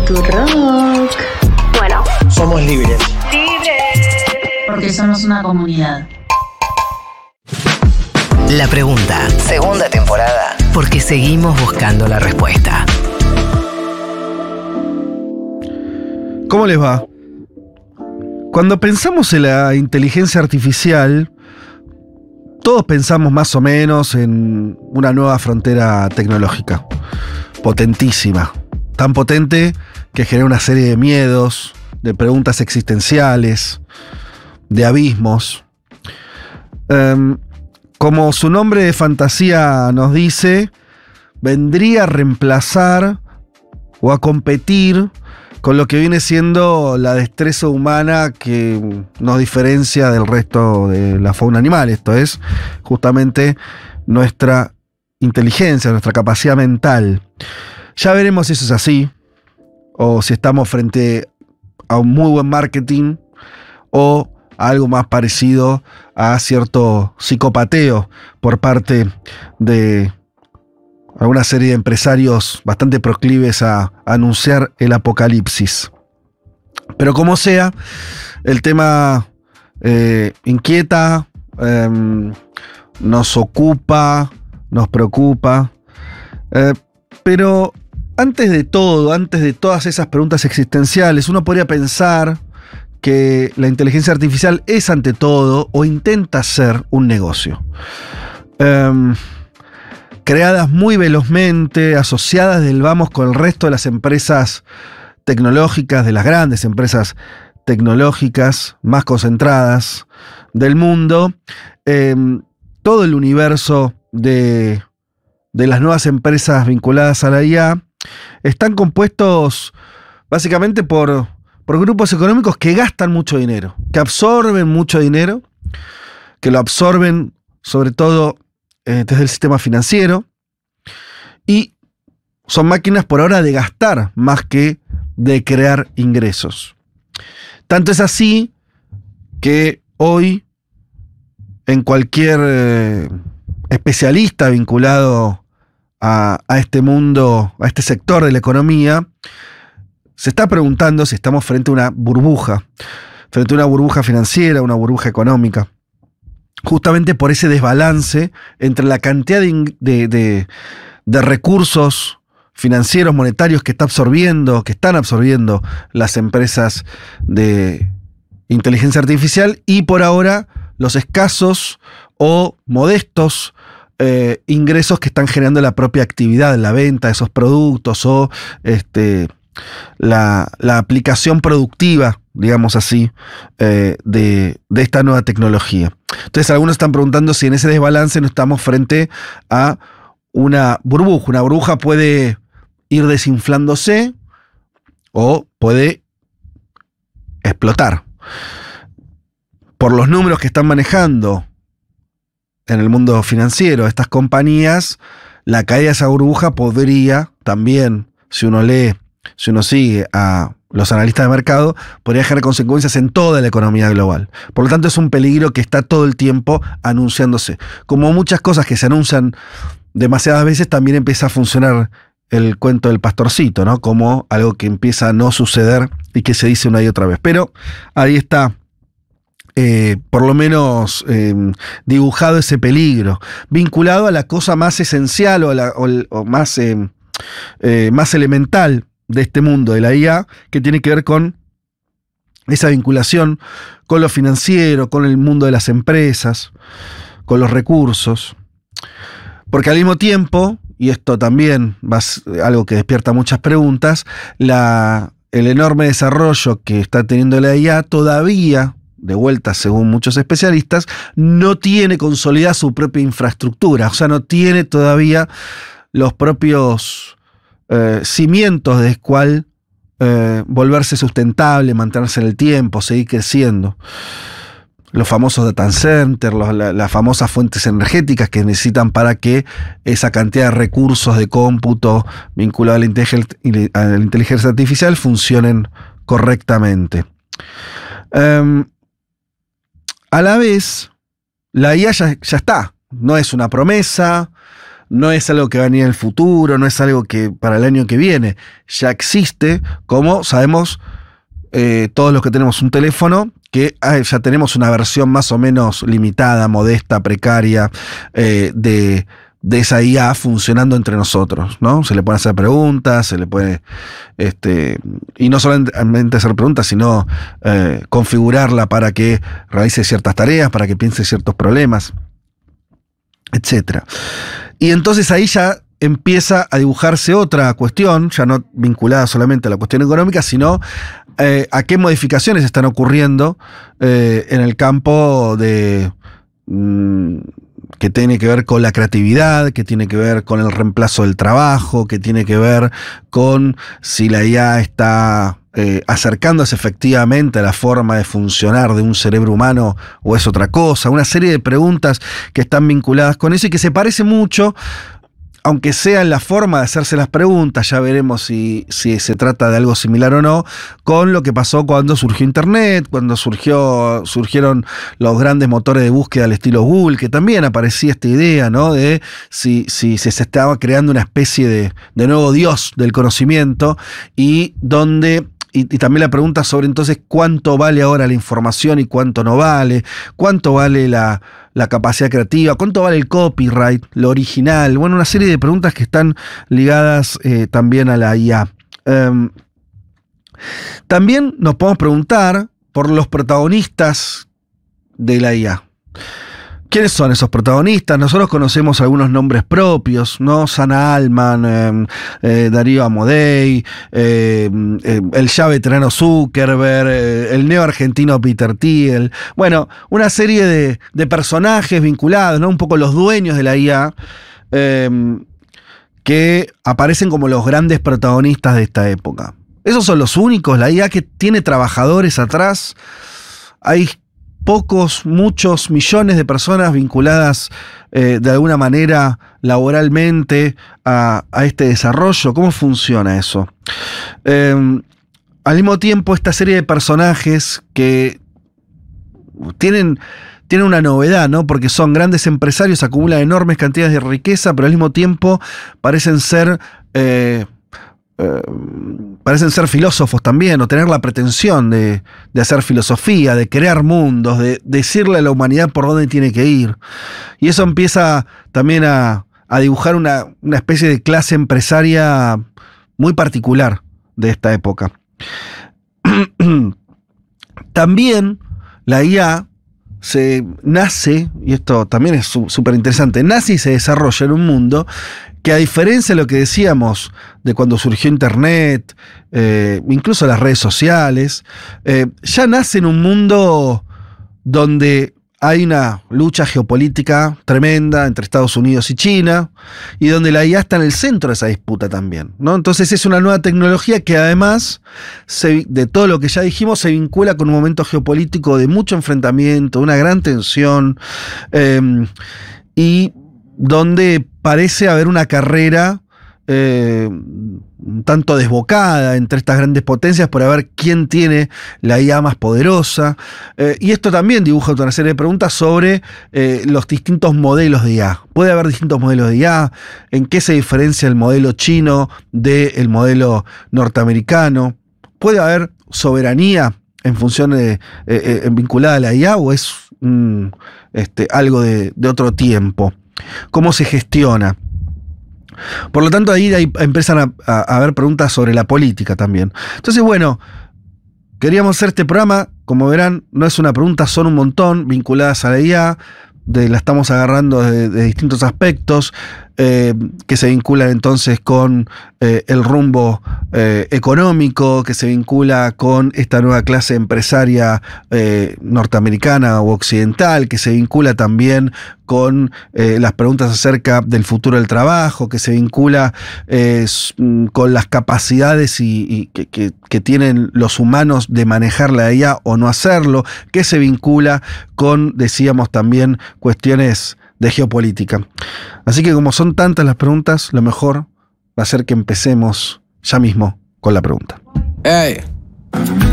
Futurock. Bueno, Somos libres. Porque somos una comunidad. La pregunta, segunda temporada, porque seguimos buscando la respuesta. ¿Cómo les va? Cuando pensamos en la inteligencia artificial, todos pensamos más o menos en una nueva frontera tecnológica, potentísima, tan potente que genera una serie de miedos, de preguntas existenciales, de abismos. Como su nombre de fantasía nos dice, vendría a reemplazar o a competir con lo que viene siendo la destreza humana que nos diferencia del resto de la fauna animal. Esto es justamente nuestra inteligencia, nuestra capacidad mental. Ya veremos si eso es así, o si estamos frente a un muy buen marketing, o a algo más parecido a cierto psicopateo por parte de alguna serie de empresarios bastante proclives a anunciar el apocalipsis. Pero como sea, el tema inquieta, nos ocupa, nos preocupa. Pero antes de todo, antes de todas esas preguntas existenciales, uno podría pensar que la inteligencia artificial es ante todo, o intenta ser, un negocio. Creadas muy velozmente, asociadas del vamos con el resto de las empresas tecnológicas, de las grandes empresas tecnológicas más concentradas del mundo, todo el universo de las nuevas empresas vinculadas a la IA están compuestos básicamente por grupos económicos que gastan mucho dinero, que absorben mucho dinero, que lo absorben sobre todo desde el sistema financiero, y son máquinas por ahora de gastar más que de crear ingresos. Tanto es así que hoy en cualquier especialista vinculado a este mundo, a este sector de la economía, se está preguntando si estamos frente a una burbuja financiera, una burbuja económica. Justamente por ese desbalance entre la cantidad de recursos financieros, monetarios que están absorbiendo las empresas de inteligencia artificial, y por ahora los escasos o modestos ingresos que están generando la propia actividad, la venta de esos productos o la aplicación productiva, digamos así, de esta nueva tecnología. Entonces algunos están preguntando si en ese desbalance no estamos frente a una burbuja. Una burbuja puede ir desinflándose o puede explotar. Por los números que están manejando en el mundo financiero estas compañías, la caída de esa burbuja podría también, si uno sigue a los analistas de mercado, podría generar consecuencias en toda la economía global. Por lo tanto, es un peligro que está todo el tiempo anunciándose. Como muchas cosas que se anuncian demasiadas veces, también empieza a funcionar el cuento del pastorcito, ¿no? Como algo que empieza a no suceder y que se dice una y otra vez. Pero ahí está, por lo menos dibujado ese peligro, vinculado a la cosa más esencial o más elemental de este mundo de la IA, que tiene que ver con esa vinculación con lo financiero, con el mundo de las empresas, con los recursos. Porque al mismo tiempo, y esto también es algo que despierta muchas preguntas, el enorme desarrollo que está teniendo la IA todavía, de vuelta según muchos especialistas, no tiene consolidada su propia infraestructura, o sea, no tiene todavía los propios cimientos de cual volverse sustentable, mantenerse en el tiempo, seguir creciendo. Los famosos data centers, las famosas fuentes energéticas que necesitan para que esa cantidad de recursos de cómputo vinculados a la inteligencia artificial funcionen correctamente. A la vez, la IA ya está, no es una promesa, no es algo que va a venir en el futuro, no es algo que para el año que viene, ya existe, como sabemos todos los que tenemos un teléfono, que ya tenemos una versión más o menos limitada, modesta, precaria, de esa IA funcionando entre nosotros, ¿no? Se le pueden hacer preguntas, se le puede, y no solamente hacer preguntas, sino configurarla para que realice ciertas tareas, para que piense ciertos problemas, etc. Y entonces ahí ya empieza a dibujarse otra cuestión, ya no vinculada solamente a la cuestión económica, sino a qué modificaciones están ocurriendo en el campo de que tiene que ver con la creatividad, que tiene que ver con el reemplazo del trabajo, que tiene que ver con si la IA está acercándose efectivamente a la forma de funcionar de un cerebro humano o es otra cosa. Una serie de preguntas que están vinculadas con eso y que se parece mucho, aunque sea en la forma de hacerse las preguntas, ya veremos si se trata de algo similar o no, con lo que pasó cuando surgió Internet, cuando surgieron los grandes motores de búsqueda al estilo Google, que también aparecía esta idea, ¿no? De si se estaba creando una especie de nuevo Dios del conocimiento, y donde... Y también la pregunta sobre entonces cuánto vale ahora la información y cuánto no vale, cuánto vale la capacidad creativa, cuánto vale el copyright, lo original. Bueno, una serie de preguntas que están ligadas también a la IA. También nos podemos preguntar por los protagonistas de la IA. ¿Quiénes son esos protagonistas? Nosotros conocemos algunos nombres propios, ¿no? Sana Altman, Darío Amodei, el ya veterano Zuckerberg, el neo-argentino Peter Thiel. Bueno, una serie de personajes vinculados, ¿no? Un poco los dueños de la IA, que aparecen como los grandes protagonistas de esta época. Esos son los únicos. La IA que tiene trabajadores atrás. Hay muchos millones de personas vinculadas de alguna manera laboralmente a este desarrollo. ¿Cómo funciona eso? Al mismo tiempo, esta serie de personajes que tienen una novedad, ¿no? Porque son grandes empresarios, acumulan enormes cantidades de riqueza, pero al mismo tiempo parecen ser filósofos también, o tener la pretensión de hacer filosofía, de crear mundos, de decirle a la humanidad por dónde tiene que ir. Y eso empieza también a dibujar una especie de clase empresaria muy particular de esta época. También la IA nace, y esto también es súper interesante, nace y se desarrolla en un mundo que, a diferencia de lo que decíamos de cuando surgió Internet, incluso las redes sociales, ya nace en un mundo donde hay una lucha geopolítica tremenda entre Estados Unidos y China, y donde la IA está en el centro de esa disputa también, ¿no? Entonces es una nueva tecnología que, además de todo lo que ya dijimos, se vincula con un momento geopolítico de mucho enfrentamiento, una gran tensión, y donde parece haber una carrera un tanto desbocada entre estas grandes potencias por ver quién tiene la IA más poderosa. Y esto también dibuja una serie de preguntas sobre los distintos modelos de IA. ¿Puede haber distintos modelos de IA? ¿En qué se diferencia el modelo chino del modelo norteamericano? ¿Puede haber soberanía en función vinculada a la IA, o es algo de otro tiempo? ¿Cómo se gestiona? Por lo tanto, ahí empiezan a haber preguntas sobre la política también. Entonces, bueno, queríamos hacer este programa. Como verán, no es una pregunta, son un montón vinculadas a la IA. La estamos agarrando de distintos aspectos que se vinculan entonces con el rumbo económico, que se vincula con esta nueva clase empresaria norteamericana o occidental, que se vincula también con las preguntas acerca del futuro del trabajo, que se vincula con las capacidades y que tienen los humanos de manejar la IA o no hacerlo, que se vincula con, decíamos también, cuestiones de geopolítica. Así que, como son tantas las preguntas, lo mejor va a ser que empecemos ya mismo con la pregunta. Hey.